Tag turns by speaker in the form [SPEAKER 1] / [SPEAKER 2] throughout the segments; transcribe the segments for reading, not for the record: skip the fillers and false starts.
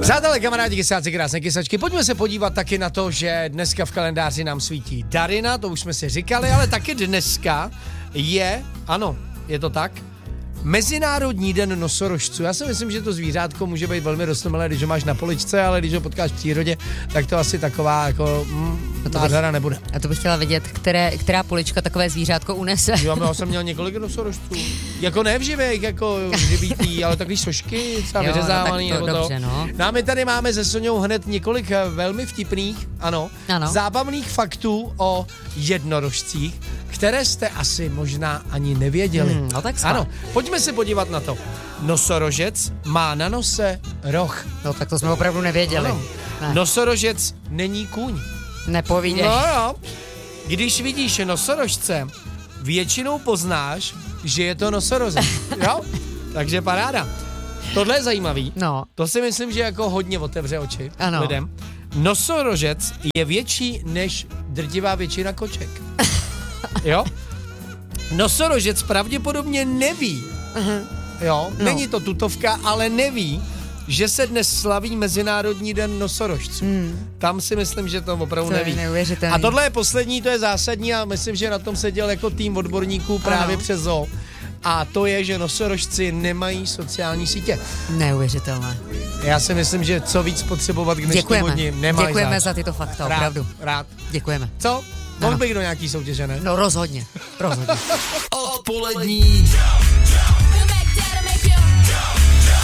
[SPEAKER 1] Přátelé, kamarádi, kysáci, krásné kysačky, pojďme se podívat taky na to, že dneska v kalendáři nám svítí Darina, to už jsme si říkali, ale taky dneska je, ano, je to tak, Mezinárodní den nosorožců. Já si myslím, že to zvířátko může být velmi rostomilé, když ho máš na poličce, ale když ho potkáš v přírodě, tak to asi taková jako nádhera nebude.
[SPEAKER 2] A to bych chtěla vědět, která polička takové zvířátko unese.
[SPEAKER 1] Jo, já jsem měl několik nosorožců. Jako ne v živých, jako živítý, ale takový sošky, třeba vyřezávaný.
[SPEAKER 2] No, dobře, no.
[SPEAKER 1] No a my tady máme se Soňou hned několik velmi vtipných, ano, zábavných faktů o jednorožcích, které jste asi možná ani nevěděli.
[SPEAKER 2] No tak
[SPEAKER 1] ano, pojďme se podívat na to. Nosorožec má na nose roh.
[SPEAKER 2] No tak to jsme opravdu nevěděli.
[SPEAKER 1] Ne. Nosorožec není kůň.
[SPEAKER 2] Nepovídej.
[SPEAKER 1] No. Když vidíš nosorožce, většinou poznáš, že je to nosorožec. Jo? Takže paráda. Tohle je zajímavý.
[SPEAKER 2] No.
[SPEAKER 1] To si myslím, že jako hodně otevře oči
[SPEAKER 2] ano.
[SPEAKER 1] lidem. Nosorožec je větší než drtivá většina koček. Jo? Nosorožec pravděpodobně neví. Jo? No. Není to tutovka, ale neví, že se dnes slaví Mezinárodní den nosorožců. Tam si myslím, že to opravdu neví. A tohle je poslední, to je zásadní a myslím, že na tom seděl jako tým odborníků právě přes zoo. A to je, že nosorožci nemají sociální sítě.
[SPEAKER 2] Neuvěřitelné.
[SPEAKER 1] Já si myslím, že co víc potřebovat k dnešnímu dni nemají.
[SPEAKER 2] Děkujeme za tyto fakta, opravdu.
[SPEAKER 1] Rád.
[SPEAKER 2] Děkujeme.
[SPEAKER 1] Co? Mohl bych do nějaký soutěže, ne?
[SPEAKER 2] No rozhodně.
[SPEAKER 3] Odpolední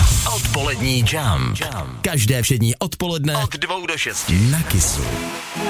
[SPEAKER 3] Odpolední jam. Každé všední odpoledne od 2 do 6 na Kissu.